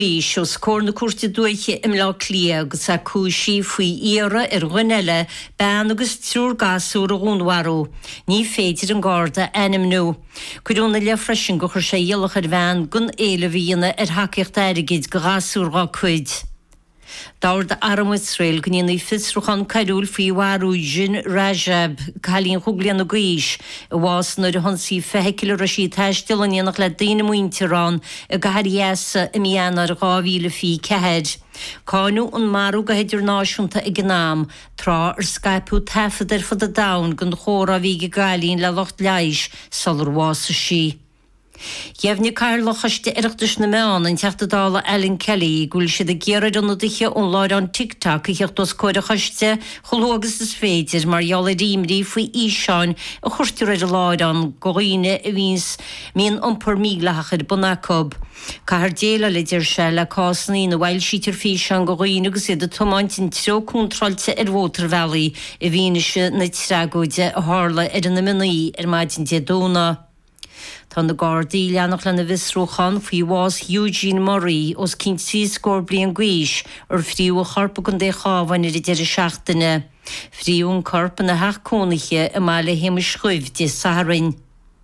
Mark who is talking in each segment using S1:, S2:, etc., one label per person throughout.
S1: Seo scór na cuairte dúiche im lá clia agus a cúisí faoi íre ghuineile ben agus trúr gasú a gúnharú. Ní féidir an gáda enim nó. Cuidúna le freisin go chur sé dhéalach ar bhean gun éile bhíonna haceocht airigid go gasúrá cuid. Dáir de Aram Israel gníonna fisrúchan cairúil faoi warú Jin Rajab chalín chuglian na gaiis a bhás na honsaí fehecil a sí taisteilíonach le daine muinterán a gaharíasa i mianar gáhíle fí cehead. Cáinú an marú go heidir náisiúnta i gnám trá ar Skypeú tafadar fod a dain gon chóra bhí go gálín le locht leis salar bhása sí. Jefni Carlo chaiste ireachtas na meán an teachtadála Ellen Kelly gúil siad a géad an nodiche ón láir an TikTok i cheachtas cóir a chaiste chológus is féidir mar jola rímrí faoi íseáin a chuirtir a láir an goghine a víns míon ompur míglachad bunacob. Cahar déla leidir se le cásaní na bhail sítir fís an goghine agus iad a tomáintin tro cúntralte ar Water Valley i bhíneise na tragóide a hála ar an na minaí ar maidin de dóna. Tá na Gardaí leannach lena visrúchan faoi bhás Eugene Murray os cinntíí scór blian gaiis ar phríú a charpa gon dé cháhain ar idir seachtaine. Phríún corpa na heachcónaiche a máile héime schuibh de Saharin.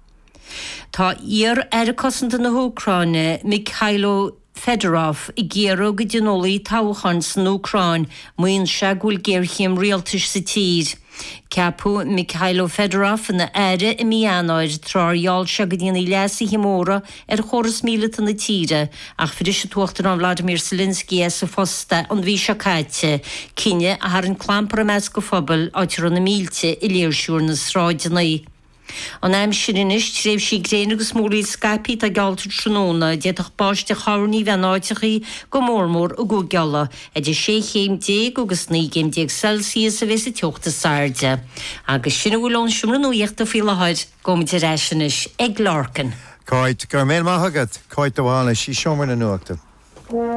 S1: Tá ír ar cosanta na Hócráine Mikhailo Fedorov i ggéarú go dionolaí táchan san Ucráin muon se gúil géirchéim rialtais sa tír. Ceapú Mikhailo Fedorov na aire i mianáid tráirheáil se go dtíana leasa himóra ar choras míle na tíre ach fidir se tuachtar an Vladimir Zelensky sa fosta an bhí se caite cinne a ar an clampar a meas go phobal áitir an na mílte i léirsúr na sráidenaí. An aim sirinis tréf sí gréin agus mórí Skype a galtar tróna déach báiste cháirní bheanáitichaí go mórmór a go geala a de 6 agus 9 Celsius a bheits a teochta sarde. Agus sinna bhúlón siúmra nuíochtta fí lehaid gomidir eisinis ag Larkin.
S2: Coit gur mé maithagad, coit do bhána sí siomar na nuachta.